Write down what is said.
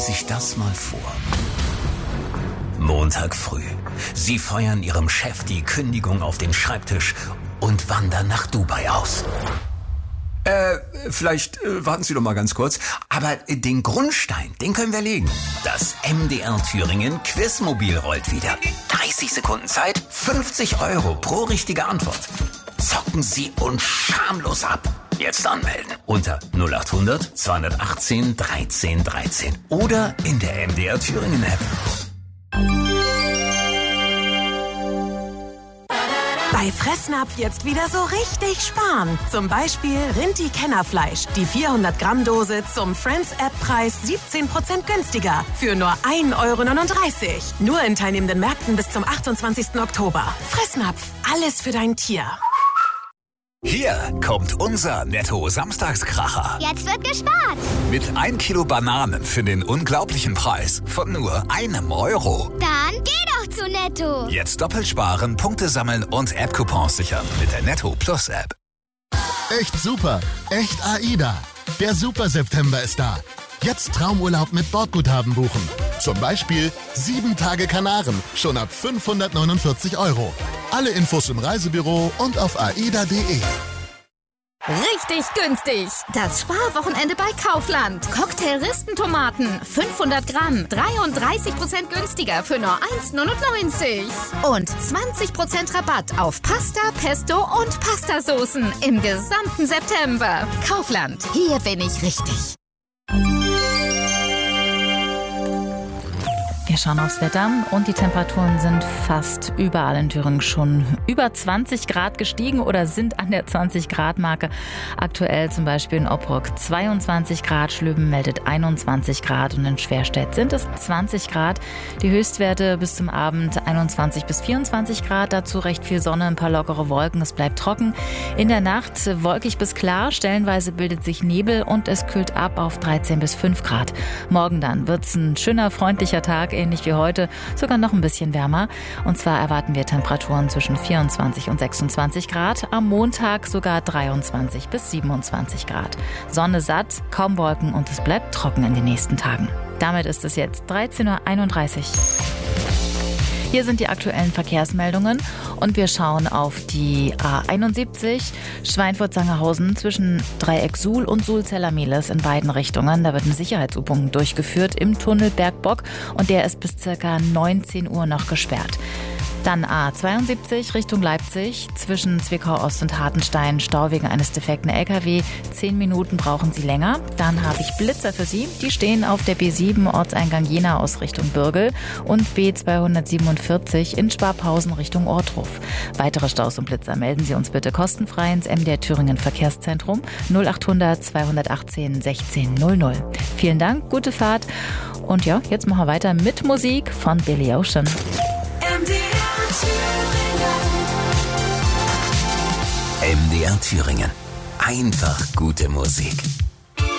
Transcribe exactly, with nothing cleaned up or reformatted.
Sich das mal vor. Montag früh. Sie feuern Ihrem Chef die Kündigung auf den Schreibtisch und wandern nach Dubai aus. Äh, vielleicht äh, warten Sie doch mal ganz kurz. Aber den Grundstein, den können wir legen. Das M D R Thüringen Quizmobil rollt wieder. dreißig Sekunden Zeit, fünfzig Euro pro richtige Antwort. Zocken Sie uns schamlos ab. Jetzt anmelden unter null acht hundert zweihundertachtzehn dreizehn dreizehn oder in der M D R Thüringen App. Bei Fressnapf jetzt wieder so richtig sparen. Zum Beispiel Rinti-Kennerfleisch. Die vierhundert Gramm Dose zum Friends-App-Preis siebzehn Prozent günstiger. Für nur ein Euro neununddreißig. Nur in teilnehmenden Märkten bis zum achtundzwanzigsten Oktober. Fressnapf. Alles für dein Tier. Hier kommt unser Netto-Samstagskracher. Jetzt wird gespart. Mit ein Kilo Bananen für den unglaublichen Preis von nur einem Euro. Dann geh doch zu Netto. Jetzt doppelt sparen, Punkte sammeln und App-Coupons sichern mit der Netto Plus App. Echt super. Echt AIDA. Der Super-September ist da. Jetzt Traumurlaub mit Bordguthaben buchen. Zum Beispiel sieben Tage Kanaren, schon ab fünfhundertneunundvierzig Euro. Alle Infos im Reisebüro und auf aida punkt de. Richtig günstig. Das Sparwochenende bei Kaufland. Cocktail-Ristentomaten, fünfhundert Gramm, dreiunddreißig Prozent günstiger für nur eins neunundneunzig. Und zwanzig Prozent Rabatt auf Pasta, Pesto und Pastasoßen im gesamten September. Kaufland, hier bin ich richtig. Wir schauen aufs Wetter und die Temperaturen sind fast überall in Thüringen schon über zwanzig Grad gestiegen oder sind an der zwanzig Grad Marke. Aktuell zum Beispiel in Oppruck zweiundzwanzig Grad, Schlüben meldet einundzwanzig Grad und in Schwerstedt sind es zwanzig Grad. Die Höchstwerte bis zum Abend einundzwanzig bis vierundzwanzig Grad, dazu recht viel Sonne, ein paar lockere Wolken, es bleibt trocken. In der Nacht wolkig bis klar, stellenweise bildet sich Nebel und es kühlt ab auf dreizehn bis fünf Grad. Morgen dann wird's ein schöner, freundlicher Tag, ähnlich wie heute, sogar noch ein bisschen wärmer. Und zwar erwarten wir Temperaturen zwischen vierundzwanzig und sechsundzwanzig Grad. Am Montag sogar dreiundzwanzig bis siebenundzwanzig Grad. Sonne satt, kaum Wolken und es bleibt trocken in den nächsten Tagen. Damit ist es jetzt dreizehn Uhr einunddreißig. Hier sind die aktuellen Verkehrsmeldungen und wir schauen auf die A einundsiebzig Schweinfurt-Sangerhausen zwischen Dreieck Suhl und Suhl-Zellermehles in beiden Richtungen. Da wird eine Sicherheits-U-Punkt durchgeführt im Tunnel Bergbock und der ist bis ca. neunzehn Uhr noch gesperrt. Dann A zweiundsiebzig Richtung Leipzig zwischen Zwickau Ost und Hartenstein, Stau wegen eines defekten L K W. Zehn Minuten brauchen Sie länger. Dann habe ich Blitzer für Sie. Die stehen auf der B sieben Ortseingang Jena aus Richtung Bürgel und B zweihundertsiebenundvierzig in Sparpausen Richtung Ortruf. Weitere Staus und Blitzer melden Sie uns bitte kostenfrei ins M D R Thüringen Verkehrszentrum null acht hundert zweihundertachtzehn sechzehn null null. Vielen Dank, gute Fahrt. Und ja, jetzt machen wir weiter mit Musik von Billy Ocean. M D R Thüringen. Einfach gute Musik.